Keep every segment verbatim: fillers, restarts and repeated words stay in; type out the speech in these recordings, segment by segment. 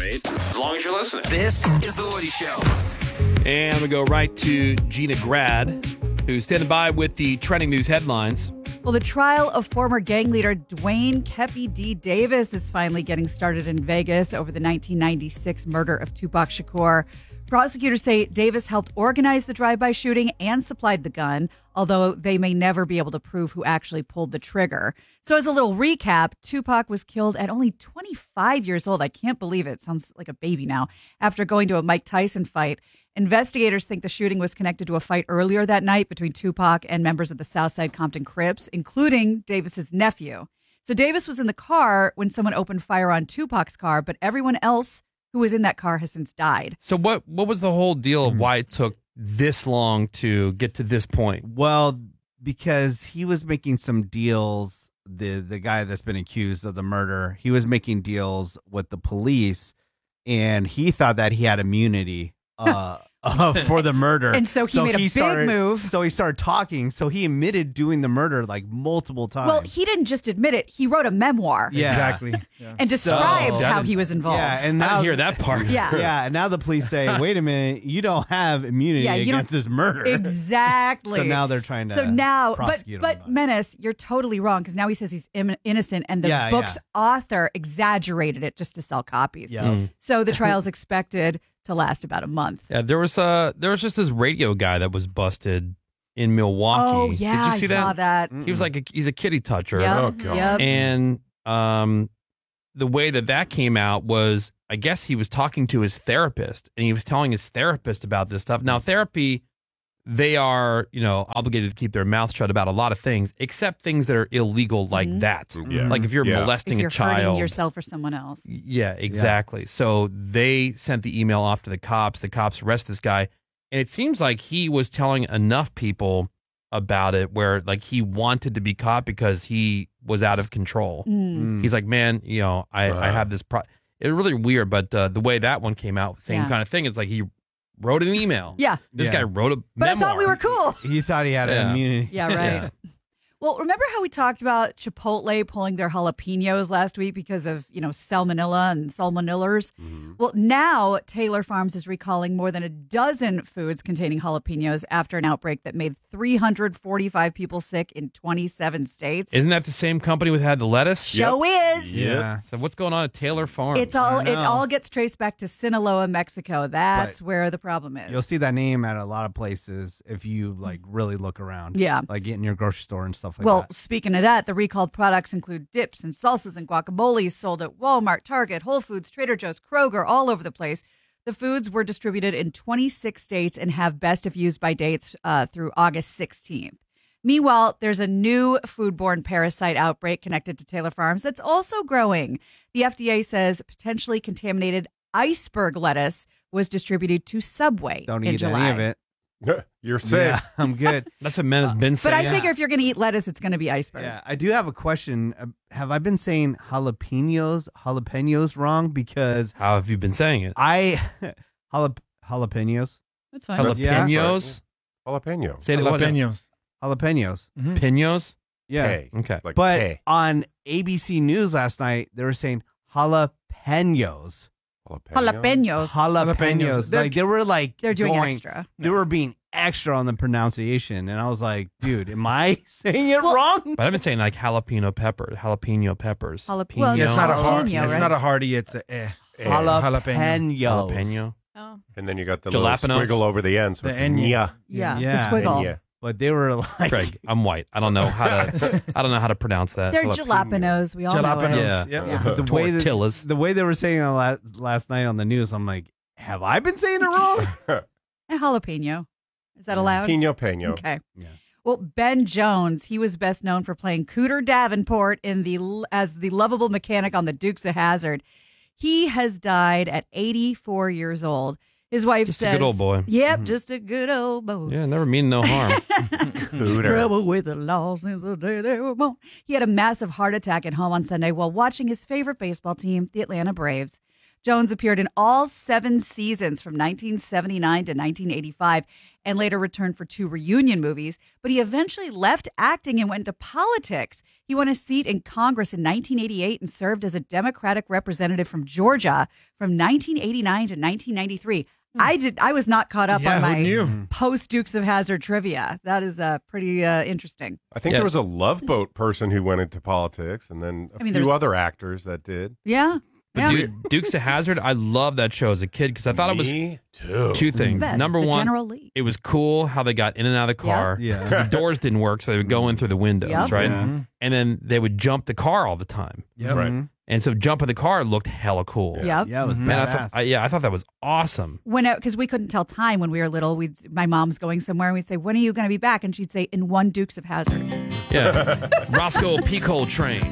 right? As long as you're listening. This is The Woody Show. And we go right to Gina Grad, who's standing by with the trending news headlines. Well, the trial of former gang leader Dwayne Kepi D. Davis is finally getting started in Vegas over the nineteen ninety-six murder of Tupac Shakur. Prosecutors say Davis helped organize the drive-by shooting and supplied the gun, although they may never be able to prove who actually pulled the trigger. So as a little recap, Tupac was killed at only twenty-five years old. I can't believe it. Sounds like a baby now. After going to a Mike Tyson fight. Investigators think the shooting was connected to a fight earlier that night between Tupac and members of the Southside Compton Crips, including Davis's nephew. So Davis was in the car when someone opened fire on Tupac's car, but everyone else who was in that car has since died. So what what was the whole deal of why it took this long to get to this point? Well, because he was making some deals, the the guy that's been accused of the murder, he was making deals with the police, and he thought that he had immunity uh, uh, for the murder. And so he made a big started, move. So he started talking. So he admitted doing the murder like multiple times. Well, he didn't just admit it. He wrote a memoir. Yeah. Exactly. And described So- how he was involved. Yeah, and I now didn't hear that part. Yeah. Yeah, and now the police say, "Wait a minute, you don't have immunity Yeah, you don't- against this murder." Exactly. So now they're trying to. So now, but prosecute him but about it. Menace, you're totally wrong because now he says he's Im- innocent, and the Yeah, book's yeah. author exaggerated it just to sell copies. Yeah. Mm. So the trial's expected to last about a month. Yeah, there was uh there was just this radio guy that was busted in Milwaukee. Oh yeah, Did you see I saw that. He was like a, he's a kitty toucher. Yep, Oh, God. yep. And um the way that that came out was, I guess he was talking to his therapist, and he was telling his therapist about this stuff. Now, therapy, they are, you know, obligated to keep their mouth shut about a lot of things, except things that are illegal like Mhm. that. Yeah. Like if you're Yeah. molesting If you're a child. hurting yourself or someone else. Yeah, exactly. So they sent the email off to the cops. The cops arrest this guy. And it seems like he was telling enough people about it where like he wanted to be caught because he was out of control. Mm. Mm. He's like, man, you know, I, I Wow. have this pro It's really weird, but uh, the way that one came out, same Yeah. kind of thing. It's like he wrote an email. Yeah. This Yeah. guy wrote a But memoir. I thought we were cool. He thought he had Yeah. immunity. Yeah, right. Yeah. Well, remember how we talked about Chipotle pulling their jalapenos last week because of, you know, salmonella and salmonellers? Mm-hmm. Well, now Taylor Farms is recalling more than a dozen foods containing jalapenos after an outbreak that made three hundred forty-five people sick in twenty-seven states. Isn't that the same company with had the lettuce? Show is. Yeah. So what's going on at Taylor Farms? It's all I it know. all gets traced back to Sinaloa, Mexico. That's But where the problem is. You'll see that name at a lot of places if you like really look around. Yeah. Like in your grocery store and stuff like Well, that. speaking of that, the recalled products include dips and salsas and guacamoles sold at Walmart, Target, Whole Foods, Trader Joe's, Kroger, all over the place. The foods were distributed in twenty-six states and have best if used by dates uh, through August sixteenth. Meanwhile, there's a new foodborne parasite outbreak connected to Taylor Farms that's also growing. The F D A says potentially contaminated iceberg lettuce was distributed to Subway Don't in eat July. any of it. You're safe. Yeah, I'm good. That's what men has been But saying. I figure if you're going to eat lettuce, it's going to be iceberg. Yeah, I do have a question. Uh, Have I been saying jalapenos, jalapenos wrong? Because How have you been saying it? I jalap- jalapenos, That's fine. Jalapenos? Jalapeno. Say it what now? Jalapenos. jalapenos. Pinos? Yeah, K. Okay. Like but K. on A B C News last night they were saying jalapenos. Jalapenos. Jalapenos. They're- Like they were like They're doing going- extra. They were being extra on the pronunciation, and I was like, dude, am I saying it Well- wrong? But I've been saying like jalapeno pepper, jalapeno peppers. Jalap- well, Pino. it's It's not a Jalapeno, hard. right? It's not a hardy. It's a eh. Eh, Jalapenos. jalapeno. Oh. And then you got the Jalapenos. little squiggle over the end, so The it's enya. nya. Yeah, Yeah. the squiggle. Enya. But they were like, Craig, I'm white. I don't know how to. I don't know how to pronounce that. They're Jalapeno. jalapenos. We all know Jalapenos. it. Yeah. Yeah. the way that, Tortillas. the way they were saying it last, last night on the news, I'm like, have I been saying it wrong? A jalapeno. Is that allowed? Pino Peno. Okay. Yeah. Well, Ben Jones, he was best known for playing Cooter Davenport in the as the lovable mechanic on the Dukes of Hazzard. He has died at eighty-four years old. His wife Just a says, good old boy. Yep, just a good old boy. Yeah, never mean no harm. Cooter. Trouble with the law since the day they were born. He had a massive heart attack at home on Sunday while watching his favorite baseball team, the Atlanta Braves. Jones appeared in all seven seasons from nineteen seventy-nine to nineteen eighty-five and later returned for two reunion movies, but he eventually left acting and went into politics. He won a seat in Congress in nineteen eighty-eight and served as a Democratic representative from Georgia from nineteen eighty-nine to nineteen ninety-three. I did. I was not caught up Yeah, on who my knew? post Dukes of Hazzard trivia. That is uh, pretty uh, interesting. I think Yeah. there was a Love Boat person who went into politics, and then a I mean, there's- few other actors that did. Yeah. But yeah. dude, Dukes of Hazzard, I love that show as a kid because I thought it was Me too. two things. Best, Number the one, General Lee. it was cool how they got in and out of the car. Yeah. Because the doors didn't work, so they would go in through the windows, Yep. right? Yeah. And then they would jump the car all the time. Yep. Right. And so jumping the car looked hella cool. Yep. Yeah, it was Man, I badass. thought, I, yeah, I thought that was awesome. When because we couldn't tell time when we were little, we'd my mom's going somewhere and we'd say, "When are you going to be back?" And she'd say, "In one Dukes of Hazzard." Yeah. Roscoe Peacock Train.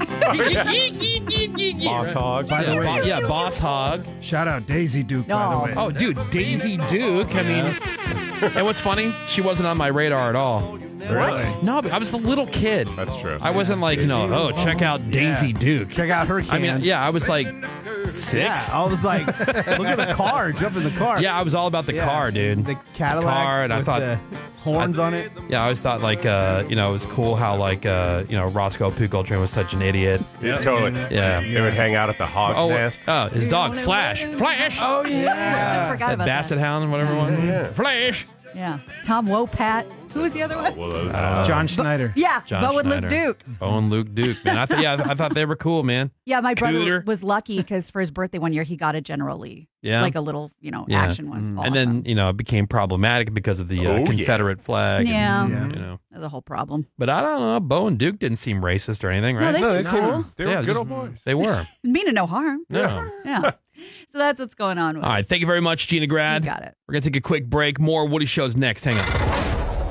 Boss Hog. By the yeah, way- Bo- yeah, Boss Hog. Shout out Daisy Duke, by No. the way. Oh, dude, Daisy Duke. I mean, and what's funny? She wasn't on my radar at all. Really? No, but I was a little kid. That's true. I wasn't like, you know, oh, check out Daisy Duke. Check out her cans. I mean, yeah, I was like six. Yeah, I was like, look at the car, jump in the car. Yeah, I was all about the Yeah. car, dude. The Cadillac car, and I with thought- the horns on it. Yeah, I always thought like, uh, you know, it was cool how like, uh, you know, Roscoe Peacock Train was such an idiot. Yeah, totally. Yeah. They would hang out at the Hog's Oh, Nest. oh, his dog Flash, Flash. Oh I Yeah. forgot that about Basset that. Hound, whatever one. Yeah. Flash. Yeah, Tom Wopat. Who was the other one? Well, uh, Uh, John Schneider. Yeah, John Bo and Luke Schneider. Duke. Bo and Luke Duke, man. I thought, yeah, I, th- I thought they were cool, man. Yeah, my brother Cooter. was lucky because for his birthday one year he got a General Lee. Yeah. like a little, you know, Yeah. action one. And then you know it became problematic because of the uh, Oh, yeah. Confederate flag. Yeah. and, Yeah. you know. the whole problem. But I don't know. Bo and Duke didn't seem racist or anything, right? No, they no, they seem cool. seem they were Yeah, good just- old boys. They were. Mean to no harm. No. Yeah. So that's what's going on with All right. Thank you very much, Gina You Grad. got it. We're gonna take a quick break. More Woody shows next. Hang on.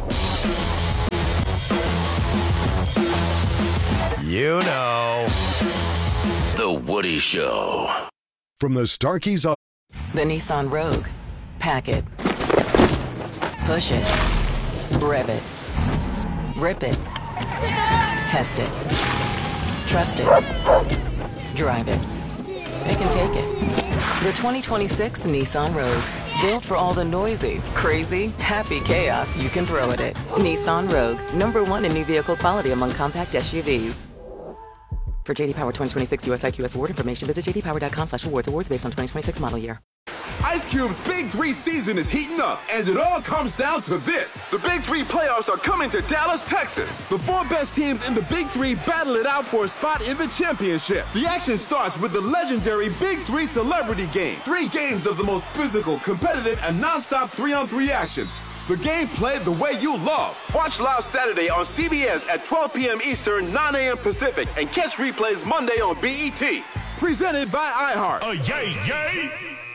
You know, The Woody Show. From the Starkeys up. The Nissan Rogue. Pack it. Push it. Rev it. Rip it. Test it. Trust it. Drive it. It can take it. The twenty twenty-six Nissan Rogue. Built for all the noisy, crazy, happy chaos you can throw at it. Nissan Rogue. Number one in new vehicle quality among compact S U Vs. For J D Power twenty twenty-six U S I Q S award information, visit j d power dot com slash awards. Awards based on twenty twenty-six model year. Ice Cube's Big Three season is heating up, and it all comes down to this. The Big Three playoffs are coming to Dallas, Texas. The four best teams in the Big Three battle it out for a spot in the championship. The action starts with the legendary Big Three Celebrity Game. Three games of the most physical, competitive, and non-stop three-on-three action. The game played the way you love. Watch live Saturday on C B S at twelve p.m. Eastern, nine a.m. Pacific, and catch replays Monday on B E T. Presented by iHeart. Uh, yay, yay.